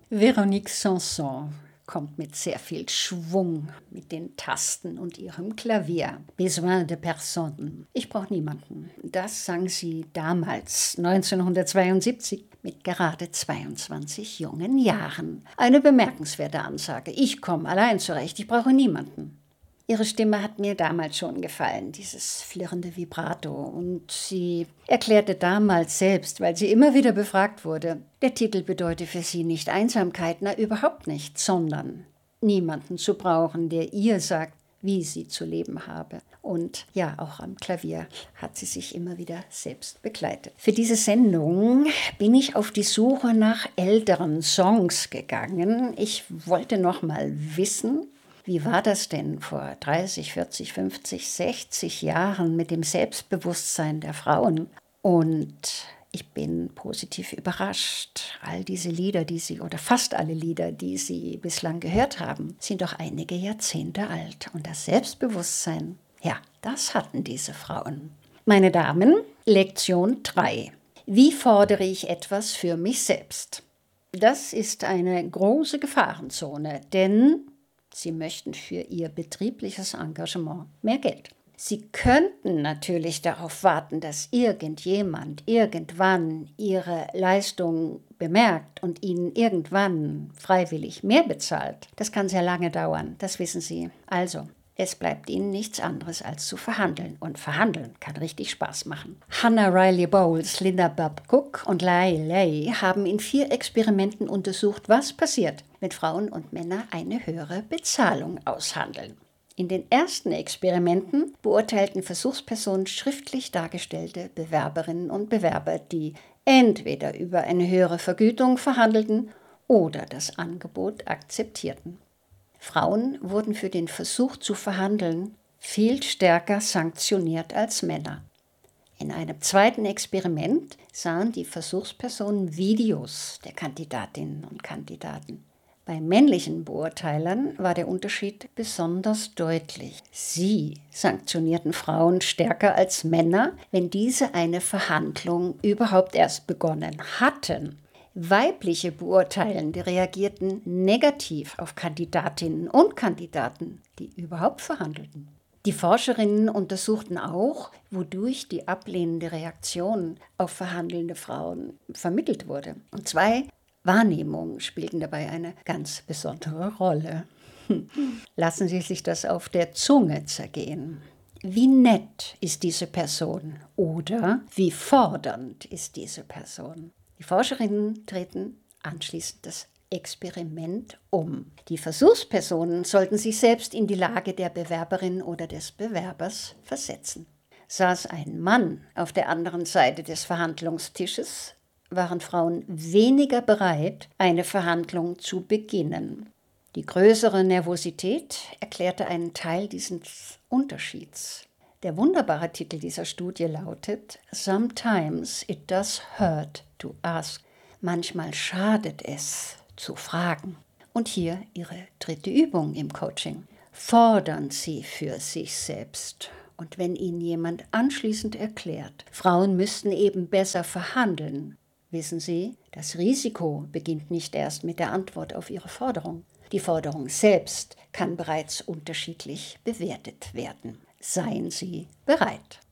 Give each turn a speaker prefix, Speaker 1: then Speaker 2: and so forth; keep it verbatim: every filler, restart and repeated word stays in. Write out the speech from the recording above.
Speaker 1: Véronique Sanson kommt mit sehr viel Schwung mit den Tasten und ihrem Klavier. Besoin de personne. Ich brauche niemanden. Das sang sie damals, neunzehnhundertzweiundsiebzig, mit gerade zweiundzwanzig jungen Jahren. Eine bemerkenswerte Ansage. Ich komme allein zurecht, ich brauche niemanden. Ihre Stimme hat mir damals schon gefallen, dieses flirrende Vibrato. Und sie erklärte damals selbst, weil sie immer wieder befragt wurde, der Titel bedeute für sie nicht Einsamkeit, na überhaupt nicht, sondern niemanden zu brauchen, der ihr sagt, wie sie zu leben habe. Und ja, auch am Klavier hat sie sich immer wieder selbst begleitet. Für diese Sendung bin ich auf die Suche nach älteren Songs gegangen. Ich wollte noch mal wissen, wie war das denn vor dreißig, vierzig, fünfzig, sechzig Jahren mit dem Selbstbewusstsein der Frauen? Und ich bin positiv überrascht. All diese Lieder, die Sie, oder fast alle Lieder, die Sie bislang gehört haben, sind doch einige Jahrzehnte alt. Und das Selbstbewusstsein, ja, das hatten diese Frauen. Meine Damen, Lektion drei. Wie fordere ich etwas für mich selbst? Das ist eine große Gefahrenzone, denn Sie möchten für Ihr betriebliches Engagement mehr Geld. Sie könnten natürlich darauf warten, dass irgendjemand irgendwann Ihre Leistung bemerkt und Ihnen irgendwann freiwillig mehr bezahlt. Das kann sehr lange dauern, das wissen Sie. Also, es bleibt Ihnen nichts anderes als zu verhandeln. Und verhandeln kann richtig Spaß machen. Hannah Riley Bowles, Linda Babcock und Lai Lei haben in vier Experimenten untersucht, was passiert, wenn Frauen und Männer eine höhere Bezahlung aushandeln. In den ersten Experimenten beurteilten Versuchspersonen schriftlich dargestellte Bewerberinnen und Bewerber, die entweder über eine höhere Vergütung verhandelten oder das Angebot akzeptierten. Frauen wurden für den Versuch zu verhandeln viel stärker sanktioniert als Männer. In einem zweiten Experiment sahen die Versuchspersonen Videos der Kandidatinnen und Kandidaten. Bei männlichen Beurteilern war der Unterschied besonders deutlich. Sie sanktionierten Frauen stärker als Männer, wenn diese eine Verhandlung überhaupt erst begonnen hatten. Weibliche Beurteilende reagierten negativ auf Kandidatinnen und Kandidaten, die überhaupt verhandelten. Die Forscherinnen untersuchten auch, wodurch die ablehnende Reaktion auf verhandelnde Frauen vermittelt wurde. Und zwei Wahrnehmungen spielten dabei eine ganz besondere Rolle. Lassen Sie sich das auf der Zunge zergehen. Wie nett ist diese Person oder wie fordernd ist diese Person? Die Forscherinnen drehten anschließend das Experiment um. Die Versuchspersonen sollten sich selbst in die Lage der Bewerberin oder des Bewerbers versetzen. Saß ein Mann auf der anderen Seite des Verhandlungstisches, waren Frauen weniger bereit, eine Verhandlung zu beginnen. Die größere Nervosität erklärte einen Teil dieses Unterschieds. Der wunderbare Titel dieser Studie lautet Sometimes it does hurt to ask. Manchmal schadet es, zu fragen. Und hier Ihre dritte Übung im Coaching. Fordern Sie für sich selbst. Und wenn Ihnen jemand anschließend erklärt, Frauen müssten eben besser verhandeln, wissen Sie, das Risiko beginnt nicht erst mit der Antwort auf Ihre Forderung. Die Forderung selbst kann bereits unterschiedlich bewertet werden. Seien Sie bereit.